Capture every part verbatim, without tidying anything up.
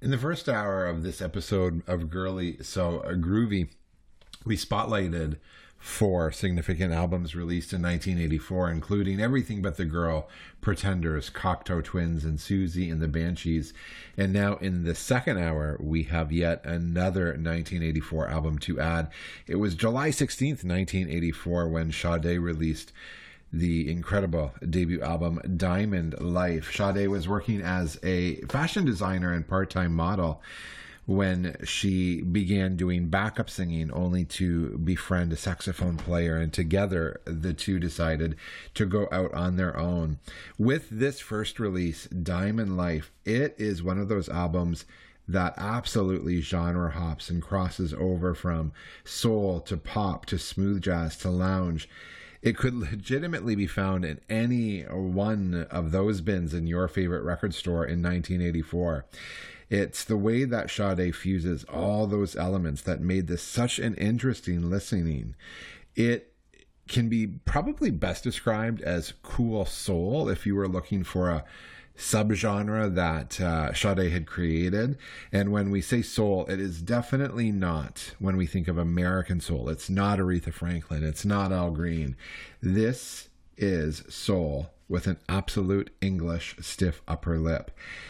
In the first hour of this episode of Girly So Groovy, we spotlighted four significant albums released in nineteen eighty-four, including Everything But the Girl, Pretenders, Cocteau Twins, and Susie and the Banshees. And now in the second hour, we have yet another nineteen eighty-four album to add. It was July sixteenth, nineteen eighty-four, when Sade released the incredible debut album, Diamond Life. Sade was working as a fashion designer and part-time model when she began doing backup singing, only to befriend a saxophone player, and together the two decided to go out on their own. With this first release, Diamond Life, it is one of those albums that absolutely genre hops and crosses over from soul to pop to smooth jazz to lounge. It could legitimately be found in any one of those bins in your favorite record store in nineteen eighty-four. It's the way that Sade fuses all those elements that made this such an interesting listening. It can be probably best described as cool soul if you were looking for a subgenre that uh, Sade had created. And when we say soul, it is definitely not when we think of American soul. It's not Aretha Franklin. It's not Al Green. This is soul with an absolute English stiff upper lip.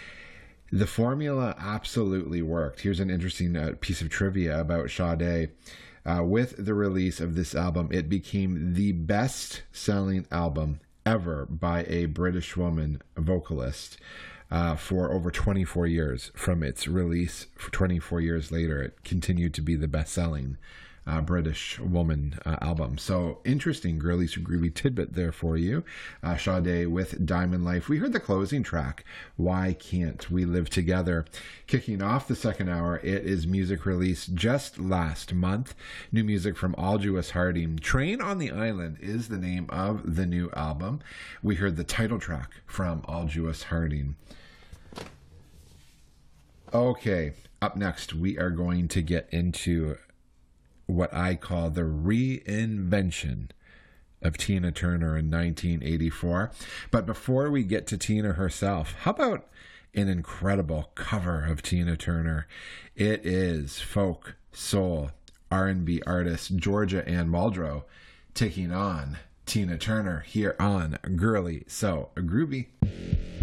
The formula absolutely worked. Here's an interesting uh, piece of trivia about Sade. Uh, with the release of this album, it became the best-selling album ever by a British woman vocalist uh, for over twenty-four years. From its release for twenty-four years later, it continued to be the best-selling uh, British woman uh, album. So interesting girly so groovy tidbit there for you. Uh, Sade with Diamond Life. We heard the closing track, Why Can't We Live Together? Kicking off the second hour, it is music released just last month. New music from Aldous Harding. Train on the Island is the name of the new album. We heard the title track from Aldous Harding. Okay, up next, we are going to get into what I call the reinvention of Tina Turner in nineteen eighty-four. But before we get to Tina herself, how about an incredible cover of Tina Turner? It is folk, soul, R and B artist Georgia Ann Muldrow taking on Tina Turner here on Girly So Groovy.